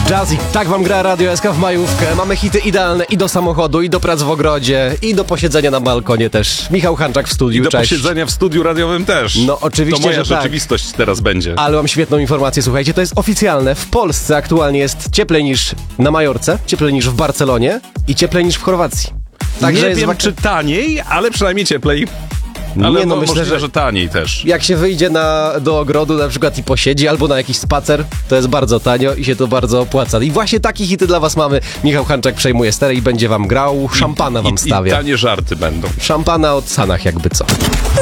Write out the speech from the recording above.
Jazzy, tak wam gra Radio SK w majówkę. Mamy hity idealne i do samochodu, i do prac w ogrodzie, i do posiedzenia na balkonie też. Michał Hanczak w studiu, I do cześć. posiedzenia w studiu radiowym też. No oczywiście, To moja że tak. rzeczywistość teraz będzie. Ale mam świetną informację, słuchajcie, to jest oficjalne. W Polsce aktualnie jest cieplej niż na Majorce, cieplej niż w Barcelonie i cieplej niż w Chorwacji. Nie jest wiem, czy taniej, ale przynajmniej cieplej. Ale Nie, no myślę, możliwe, że że taniej też. jak się wyjdzie do ogrodu na przykład i posiedzi, albo na jakiś spacer, to jest bardzo tanio i się to bardzo opłaca. I właśnie takie hity dla was mamy. Michał Hanczak przejmuje stery i będzie wam grał, szampana wam I stawia. tanie żarty będą. Szampana od Sanach jakby co.